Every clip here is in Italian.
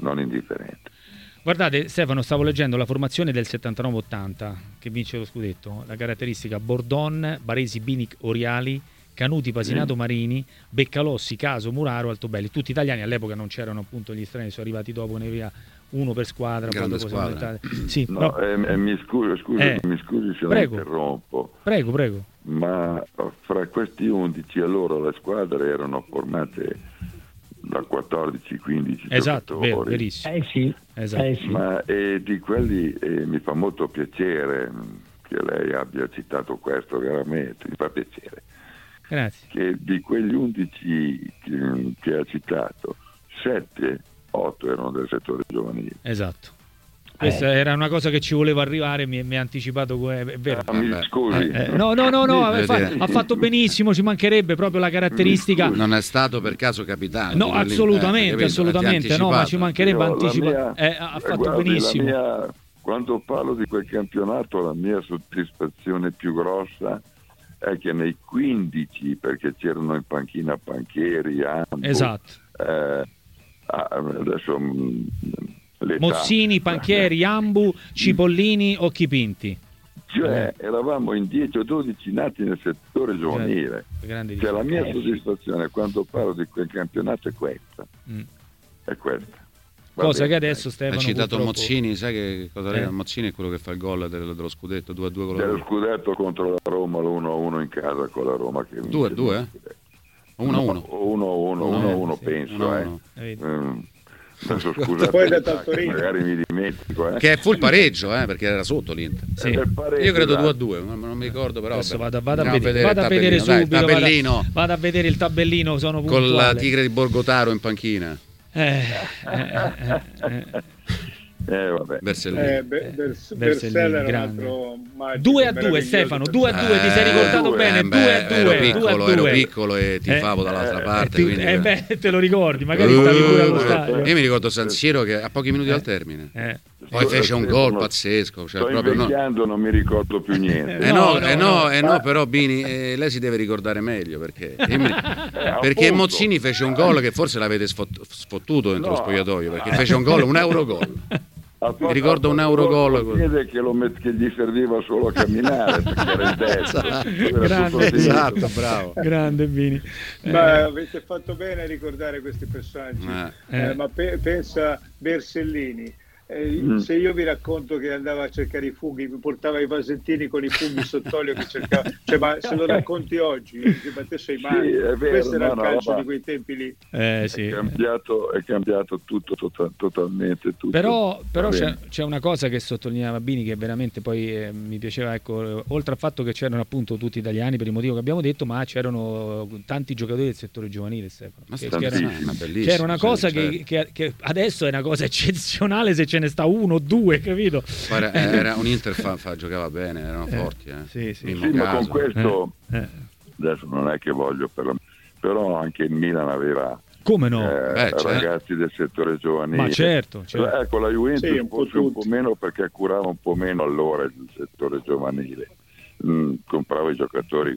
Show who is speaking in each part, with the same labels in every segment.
Speaker 1: non indifferente.
Speaker 2: Guardate Stefano, stavo leggendo la formazione del 79-80 che vince lo scudetto, la caratteristica Bordon, Baresi, Binic, Oriali, Canuti, Pasinato, Marini, Beccalossi, Caso, Muraro, Altobelli, tutti italiani. All'epoca non c'erano appunto gli stranieri, sono arrivati dopo, ne via uno per squadra, poi dopo sono aumentate. Sì,
Speaker 1: no,
Speaker 2: però...
Speaker 1: mi scusi se
Speaker 2: prego.
Speaker 1: la interrompo.
Speaker 2: Prego.
Speaker 1: Ma fra questi 11 allora le squadre erano formate da 14-15
Speaker 2: esatto,
Speaker 1: giocatori.
Speaker 2: verissimo.
Speaker 3: Sì.
Speaker 2: Esatto.
Speaker 3: Sì.
Speaker 1: Ma di quelli mi fa molto piacere che lei abbia citato questo, veramente mi fa piacere.
Speaker 2: Grazie.
Speaker 1: Che di quegli 11 che ha citato, 8 erano del settore giovanile.
Speaker 2: Esatto. Questa era una cosa che ci voleva arrivare, mi ha anticipato, è vero.
Speaker 1: Mi scusi.
Speaker 2: No, ha fatto benissimo, ci mancherebbe proprio la caratteristica.
Speaker 4: Non è stato per caso capitano.
Speaker 2: No, assolutamente, no, ma ci mancherebbe anticipato. Ha fatto benissimo.
Speaker 1: Quando parlo di quel campionato, la mia soddisfazione più grossa è che nei 15, perché c'erano in panchina Panchieri, Ambo,
Speaker 2: esatto.
Speaker 1: Adesso
Speaker 2: Mozzini, Panchieri, Ambu, Cipollini, Occhipinti.
Speaker 1: Cioè eravamo in 10 o 12 nati nel settore giovanile. Cioè, la mia soddisfazione quando parlo di quel campionato è questa. È questa.
Speaker 2: Cosa che adesso Stefano
Speaker 4: hai citato
Speaker 2: purtroppo...
Speaker 4: Mozzini, sai che cosa era? Mozzini è quello che fa il gol dello scudetto 2-2 con la
Speaker 1: Roma. Dello scudetto contro la Roma, l'1-1 in casa con la Roma che
Speaker 4: 2-2? 1-1.
Speaker 1: 1-1 penso. Adesso, scusate,
Speaker 3: poi
Speaker 1: magari mi dimentico.
Speaker 4: Che fu il pareggio, perché era sotto l'Inter.
Speaker 2: Sì.
Speaker 4: Io credo 2-2, non mi ricordo, però
Speaker 2: adesso vado a vedere subito. Vado a vedere il tabellino, sono puntuale.
Speaker 4: Con la Tigre di Borgotaro in panchina.
Speaker 1: Vabbè.
Speaker 3: Bersella grande.
Speaker 2: 2-2 Stefano, 2-2, ti sei ricordato bene, 2-2.
Speaker 4: Ero piccolo e tifavo dall'altra parte, quindi
Speaker 2: te lo ricordi, magari stavi pure allo stadio.
Speaker 4: Io mi ricordo San Siro che a pochi minuti dal termine poi fece un gol pazzesco, cioè,
Speaker 1: sto invecchiando, non mi ricordo più niente.
Speaker 4: Però Bini, lei si deve ricordare meglio perché Mozzini fece un gol che forse l'avete sfottuto dentro lo spogliatoio, perché fece un gol, un Eurogol. Mi ricordo un Eurogol
Speaker 1: che gli serviva solo a camminare perché era in destra.
Speaker 2: Grande,
Speaker 4: esatto, bravo.
Speaker 2: Grande Bini.
Speaker 3: Ma avete fatto bene a ricordare questi personaggi. Ma pensa Bersellini. Se io vi racconto che andava a cercare i funghi, mi portava i vasettini con i funghi sott'olio che cercava, cioè, ma se lo racconti oggi, ma te sei male. Questo era il calcio di quei tempi lì.
Speaker 1: Sì. È cambiato tutto totalmente tutto.
Speaker 2: Però c'è una cosa che sottolineava Bini che veramente poi mi piaceva, ecco, oltre al fatto che c'erano appunto tutti italiani per il motivo che abbiamo detto, ma c'erano tanti giocatori del settore giovanile, Stefano. C'era una cosa che adesso è una cosa eccezionale se ce ne sta uno o due, capito?
Speaker 4: Era un Inter giocava bene, erano forti.
Speaker 1: Sì, ma con questo adesso non è che voglio, però anche il Milan aveva
Speaker 2: come no?
Speaker 1: Ragazzi del settore giovanile.
Speaker 2: Ma certo.
Speaker 1: Ecco, la Juventus forse un po' meno perché curava un po' meno allora il settore giovanile. Comprava i giocatori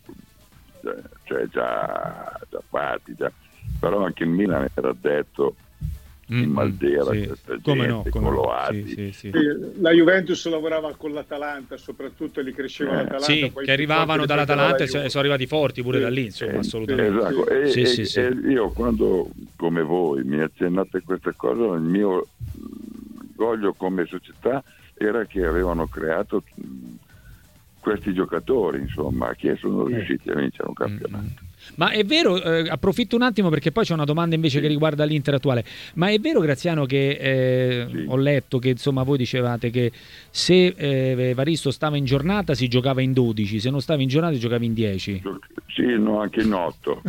Speaker 1: già fatti, però anche il Milan era detto in Maldera, questa gente, Coloati.
Speaker 3: Sì. La Juventus lavorava con l'Atalanta, soprattutto li cresceva l'Atalanta. Poi
Speaker 2: che arrivavano dall'Atalanta e sono arrivati forti pure da lì, insomma, assolutamente.
Speaker 1: Esatto. E io quando, come voi, mi accennate queste cose, il mio orgoglio come società era che avevano creato questi giocatori, insomma, che sono riusciti a vincere un campionato.
Speaker 2: Ma è vero, approfitto un attimo perché poi c'è una domanda invece che riguarda l'Inter attuale, ma è vero, Graziano, che ho letto che insomma voi dicevate che se Evaristo stava in giornata si giocava in 12, se non stava in giornata si giocava in 10?
Speaker 1: Sì, no, anche in 8.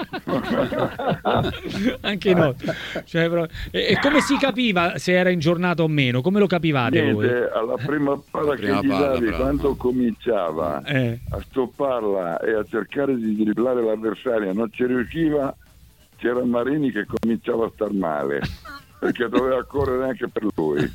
Speaker 2: Anche in 8. Cioè, e come si capiva se era in giornata o meno? Come lo capivate voi?
Speaker 1: Alla prima palla che gli davi, quando cominciava a stopparla e a cercare di dribblare l'avversario, non ci riusciva, c'era Marini che cominciava a star male perché doveva correre anche per lui.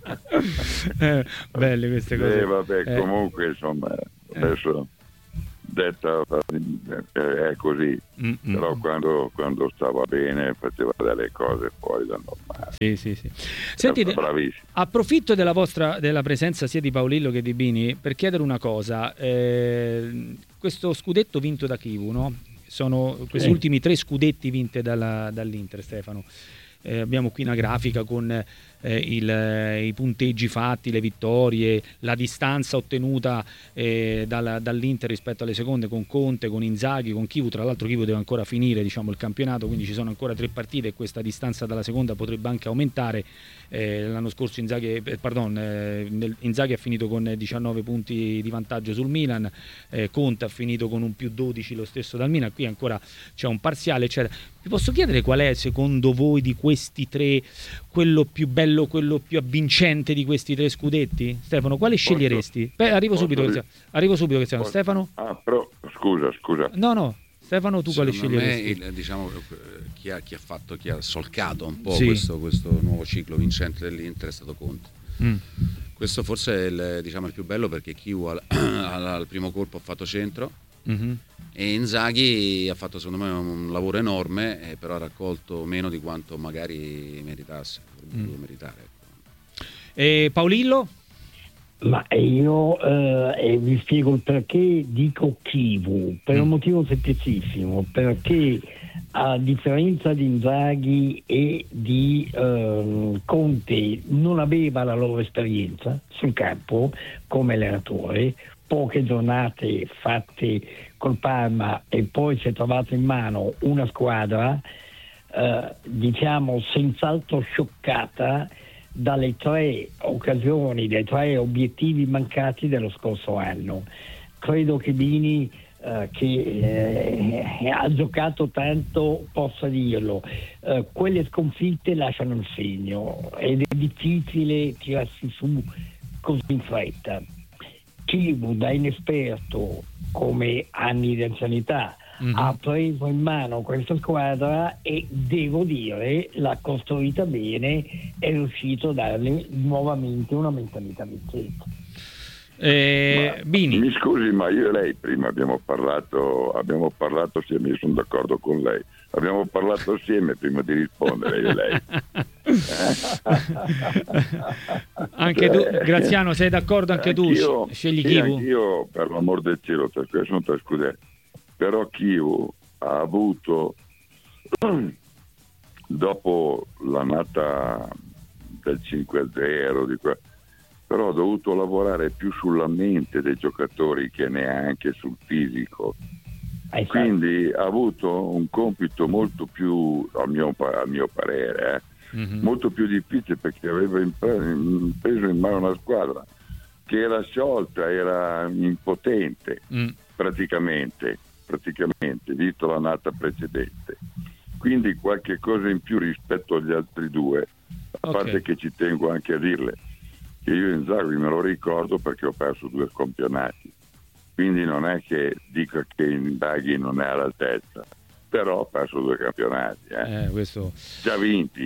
Speaker 2: Belle queste cose.
Speaker 1: Vabbè, comunque insomma adesso detta è così, però quando stava bene faceva delle cose fuori dal normale.
Speaker 2: Sì. Senti, approfitto della presenza sia di Paolillo che di Bini per chiedere una cosa. Questo scudetto vinto da Chivu, no? Sono questi ultimi 3 scudetti vinti dall'Inter, Stefano. Abbiamo qui una grafica con i punteggi fatti, le vittorie, la distanza ottenuta dall'Inter rispetto alle seconde, con Conte, con Inzaghi, con Chivu. Tra l'altro Chivu deve ancora finire, diciamo, il campionato, quindi ci sono ancora 3 partite e questa distanza dalla seconda potrebbe anche aumentare. L'anno scorso Inzaghi ha finito con 19 punti di vantaggio sul Milan, Conte ha finito con un più 12 lo stesso dal Milan, qui ancora c'è un parziale, eccetera. Vi posso chiedere qual è secondo voi di questi 3 quello più bello, quello più avvincente di questi 3 scudetti? Stefano, quale sceglieresti? Arrivo subito, Cristiano. Stefano?
Speaker 1: Però scusa.
Speaker 2: No. Stefano, tu quale sceglieresti?
Speaker 4: Me, diciamo, chi ha solcato un po' questo nuovo ciclo vincente dell'Inter è stato Conte. Questo forse è il più bello, perché Chivu al primo colpo ha fatto centro, e Inzaghi ha fatto secondo me un lavoro enorme, però ha raccolto meno di quanto magari meritasse, potrebbe meritare.
Speaker 2: E Paolillo?
Speaker 5: Ma io vi spiego il perché dico Chivu, per un motivo semplicissimo, perché a differenza di Inzaghi e di Conte non aveva la loro esperienza sul campo come allenatore, poche giornate fatte col Parma e poi si è trovato in mano una squadra senz'altro scioccata dalle 3 occasioni, dai 3 obiettivi mancati dello scorso anno. Credo che Bini che ha giocato tanto possa dirlo. Quelle sconfitte lasciano il segno ed è difficile tirarsi su così in fretta. Chivu, da inesperto, come anni di anzianità, ha preso in mano questa squadra e devo dire l'ha costruita bene, è riuscito a darle nuovamente una mentalità vincente.
Speaker 2: Bini.
Speaker 1: Mi scusi, ma io e lei prima abbiamo parlato assieme, io sono d'accordo con lei, abbiamo parlato assieme prima di rispondere io e lei.
Speaker 2: Anche tu, Graziano, sei d'accordo anche tu? Scegli Chivu?
Speaker 1: Io, per l'amor del cielo, sono 3 scudetti, però Chivu ha avuto, dopo l'annata del 5-0 però ha dovuto lavorare più sulla mente dei giocatori che neanche sul fisico. Quindi ha avuto un compito molto più, al mio parere, molto più difficile, perché aveva preso in mano una squadra che era sciolta, era impotente praticamente, visto l'annata precedente. Quindi qualche cosa in più rispetto agli altri 2, a parte che ci tengo anche a dirle che io Inzaghi me lo ricordo perché ho perso 2 campionati, quindi non è che dico che Inzaghi non è all'altezza, però ho perso 2 campionati,
Speaker 2: questo...
Speaker 1: già vinti,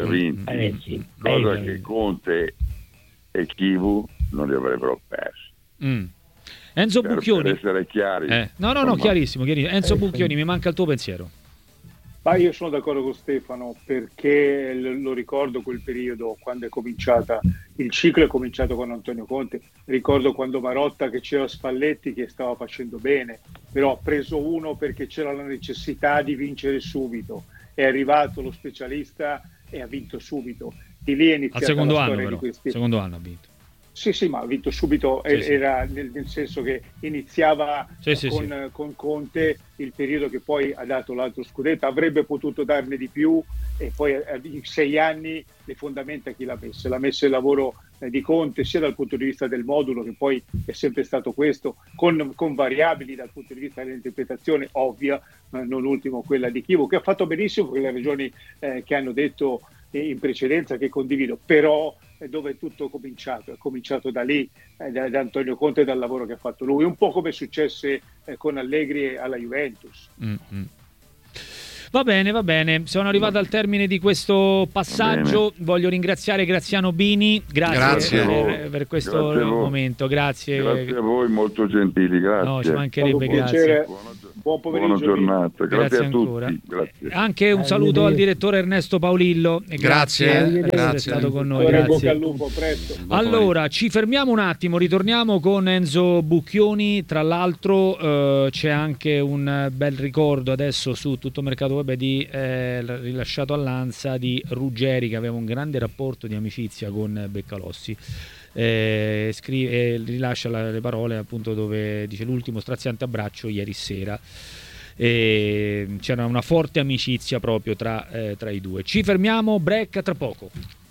Speaker 1: cosa che Conte e Chivu non li avrebbero persi.
Speaker 2: Enzo Bucchioni,
Speaker 1: per essere chiari.
Speaker 2: No, chiarissimo. Enzo Bucchioni, mi manca il tuo pensiero.
Speaker 3: Ma io sono d'accordo con Stefano, perché lo ricordo quel periodo quando è cominciata, il ciclo è cominciato con Antonio Conte. Ricordo quando Marotta, che c'era Spalletti che stava facendo bene, però ha preso uno perché c'era la necessità di vincere subito. È arrivato lo specialista e ha vinto subito. Di lì è iniziata
Speaker 2: al secondo
Speaker 3: la
Speaker 2: anno,
Speaker 3: storia
Speaker 2: però.
Speaker 3: di questi.
Speaker 2: Secondo anno ha vinto.
Speaker 3: Sì, ma ha vinto subito, era nel senso che iniziava con Conte il periodo che poi ha dato l'altro scudetto, avrebbe potuto darne di più, e poi in 6 anni le fondamenta chi l'ha messo il lavoro di Conte, sia dal punto di vista del modulo, che poi è sempre stato questo, con variabili dal punto di vista dell'interpretazione ovvia, non ultimo quella di Chivu, che ha fatto benissimo per le ragioni che hanno detto in precedenza, che condivido, però dove tutto è cominciato da lì, da Antonio Conte e dal lavoro che ha fatto lui, un po' come successe con Allegri alla Juventus.
Speaker 2: Va bene, sono arrivato al termine di questo passaggio. Voglio ringraziare Graziano Bini, grazie. Per questo momento, grazie
Speaker 1: a voi, molto gentili, grazie.
Speaker 2: No, ci mancherebbe, grazie.
Speaker 3: Buon pomeriggio,
Speaker 1: buona giornata, grazie a
Speaker 2: ancora.
Speaker 1: tutti. Grazie.
Speaker 2: Anche un saluto al direttore Ernesto Paolillo.
Speaker 4: Grazie
Speaker 2: per essere stato con noi. Grazie.
Speaker 3: Al lupo, presto.
Speaker 2: Allora, ci fermiamo un attimo, ritorniamo con Enzo Bucchioni. Tra l'altro c'è anche un bel ricordo adesso su Tutto Mercato Web di rilasciato all'Ansa di Ruggeri, che aveva un grande rapporto di amicizia con Beccalossi. Rilascia le parole appunto dove dice: l'ultimo straziante abbraccio ieri sera. C'era una forte amicizia proprio tra i due. Ci fermiamo, break, tra poco.